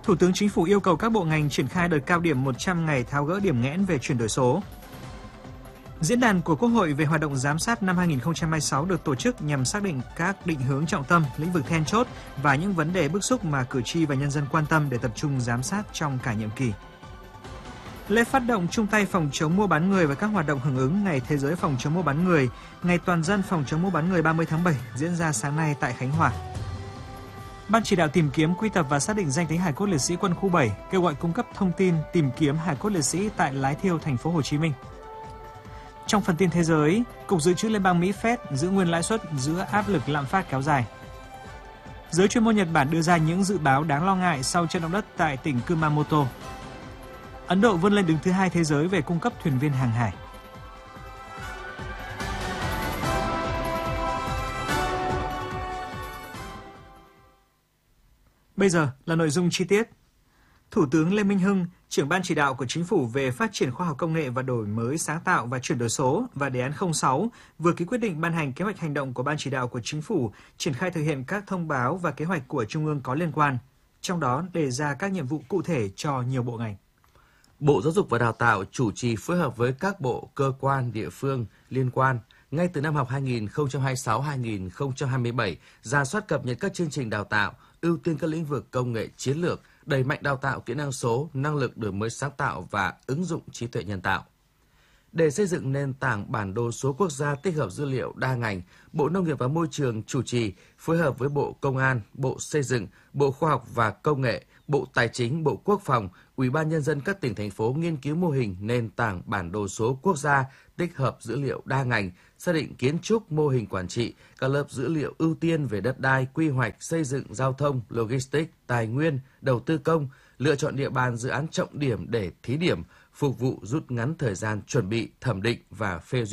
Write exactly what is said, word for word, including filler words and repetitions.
Thủ tướng Chính phủ yêu cầu các bộ ngành triển khai đợt cao điểm một trăm ngày tháo gỡ điểm nghẽn về chuyển đổi số. Diễn đàn của Quốc hội về hoạt động giám sát năm hai nghìn không trăm hai mươi sáu được tổ chức nhằm xác định các định hướng trọng tâm, lĩnh vực then chốt và những vấn đề bức xúc mà cử tri và nhân dân quan tâm để tập trung giám sát trong cả nhiệm kỳ. Lễ phát động chung tay phòng chống mua bán người và các hoạt động hưởng ứng Ngày Thế giới phòng chống mua bán người, Ngày Toàn dân phòng chống mua bán người ba mươi tháng bảy diễn ra sáng nay tại Khánh Hòa. Ban chỉ đạo tìm kiếm, quy tập và xác định danh tính hài cốt liệt sĩ Quân khu bảy kêu gọi cung cấp thông tin tìm kiếm hài cốt liệt sĩ tại Lái Thiêu, thành phố Hồ Chí Minh. Trong phần tin thế giới, Cục Dự trữ Liên bang Mỹ Fed giữ nguyên lãi suất giữa áp lực lạm phát kéo dài. Giới chuyên môn Nhật Bản đưa ra những dự báo đáng lo ngại sau trận động đất tại tỉnh Kumamoto. Ấn Độ vươn lên đứng thứ hai thế giới về cung cấp thuyền viên hàng hải. Bây giờ là nội dung chi tiết. Thủ tướng Lê Minh Hưng, trưởng ban chỉ đạo của Chính phủ về phát triển khoa học công nghệ và đổi mới sáng tạo và chuyển đổi số và đề án không sáu vừa ký quyết định ban hành kế hoạch hành động của ban chỉ đạo của Chính phủ triển khai thực hiện các thông báo và kế hoạch của Trung ương có liên quan, trong đó đề ra các nhiệm vụ cụ thể cho nhiều bộ ngành. Bộ Giáo dục và Đào tạo chủ trì phối hợp với các bộ, cơ quan, địa phương liên quan ngay từ năm học hai nghìn không trăm hai mươi sáu hai nghìn không trăm hai mươi bảy, rà soát cập nhật các chương trình đào tạo, ưu tiên các lĩnh vực công nghệ chiến lược, đẩy mạnh đào tạo kỹ năng số, năng lực đổi mới sáng tạo và ứng dụng trí tuệ nhân tạo. Để xây dựng nền tảng bản đồ số quốc gia tích hợp dữ liệu đa ngành, Bộ Nông nghiệp và Môi trường chủ trì phối hợp với Bộ Công an, Bộ Xây dựng, Bộ Khoa học và Công nghệ, Bộ Tài chính, Bộ Quốc phòng, Ủy ban Nhân dân các tỉnh, thành phố nghiên cứu mô hình nền tảng bản đồ số quốc gia tích hợp dữ liệu đa ngành, xác định kiến trúc, mô hình quản trị, các lớp dữ liệu ưu tiên về đất đai, quy hoạch, xây dựng, giao thông, logistics, tài nguyên, đầu tư công, lựa chọn địa bàn dự án trọng điểm để thí điểm, phục vụ rút ngắn thời gian chuẩn bị, thẩm định và phê duyệt